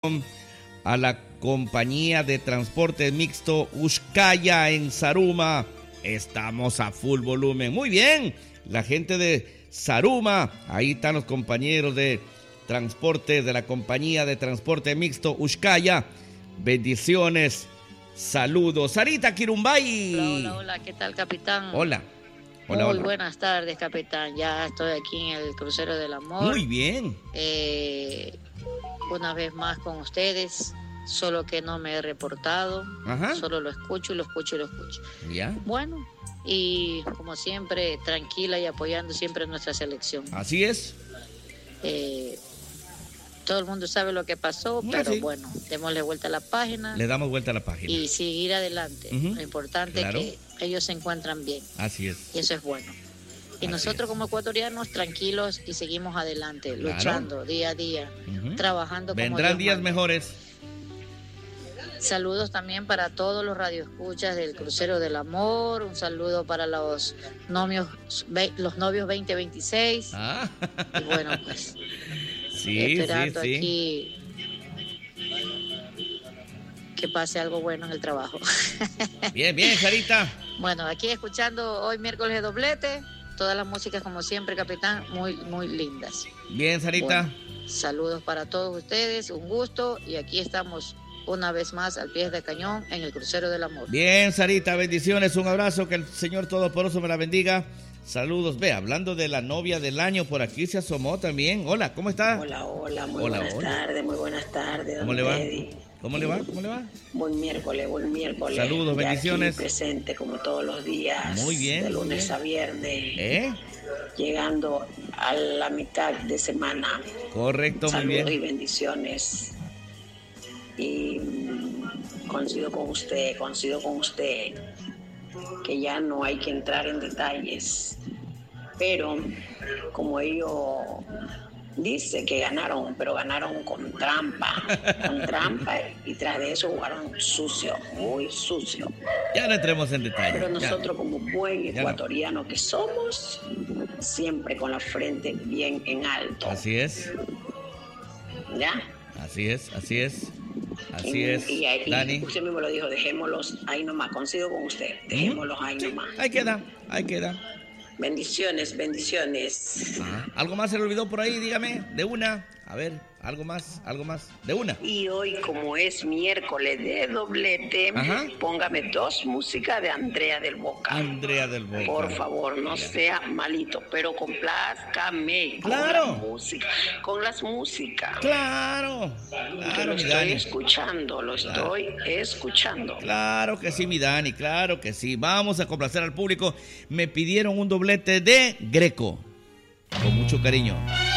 a la compañía de transporte mixto Ushkaya en Zaruma. Estamos a full volumen. Muy bien, la gente de Zaruma, ahí están los compañeros de transporte de la compañía de transporte mixto Ushkaya. Bendiciones, saludos. Sarita Kirumbay. Hola, ¿qué tal, capitán? Hola. Muy buenas tardes, capitán. Ya estoy aquí en el crucero del amor. Muy bien. Una vez más con ustedes, solo que no me he reportado. Ajá. Solo lo escucho. ¿Ya? Bueno, y como siempre, tranquila y apoyando siempre nuestra selección. Así es. Todo el mundo sabe lo que pasó, pero sí. Bueno, démosle vuelta a la página. Le damos vuelta a la página. Y seguir adelante. Lo importante es que ellos se encuentran bien. Así es. Y eso es bueno. Y nosotros como ecuatorianos tranquilos y seguimos adelante, luchando día a día, trabajando como Vendrán Dios días manda. mejores. Saludos también para todos los radioescuchas del Crucero del Amor. Un saludo para los novios 2026. Y bueno, pues esperando aquí que pase algo bueno en el trabajo. Bien, Sarita. Bueno, aquí escuchando hoy miércoles de doblete. Todas las músicas, como siempre, capitán, muy, muy lindas. Bien, Sarita. Bueno, saludos para todos ustedes, un gusto. Y aquí estamos una vez más al pie del cañón en el Crucero del Amor. Bien, Sarita, bendiciones, un abrazo, que el Señor Todopoderoso me la bendiga. Saludos. Ve, hablando de la novia del año, por aquí se asomó también. Hola, ¿cómo está? Hola, muy buenas tardes. ¿Cómo le va? ¿Cómo le va? Buen miércoles. Saludos, bendiciones. Aquí presente como todos los días. Muy bien. De lunes a viernes. Llegando a la mitad de semana. Correcto, muy bien. Saludos y bendiciones. Y coincido con usted que ya no hay que entrar en detalles. Pero como ellos dice que ganaron, pero ganaron con trampa, y tras de eso jugaron sucio, muy sucio. Ya no entremos en detalle. Pero nosotros como buen ecuatoriano que somos, siempre con la frente bien en alto. Así es. ¿Ya? Así es. Y Dani. Usted mismo lo dijo, dejémoslos ahí nomás, coincido con usted, dejémoslos ahí nomás. Ahí queda. Bendiciones. ¿Algo más se le olvidó por ahí? Dígame, de una. A ver, algo más, de una. Y hoy, como es miércoles de doblete, póngame 2 músicas de Andrea del Boca. Por favor, no sea malito, pero complázcame. Claro. Con las músicas. Claro, que lo estoy escuchando. Claro que sí, mi Dani, claro que sí. Vamos a complacer al público. Me pidieron un doblete de Greco. Con mucho cariño.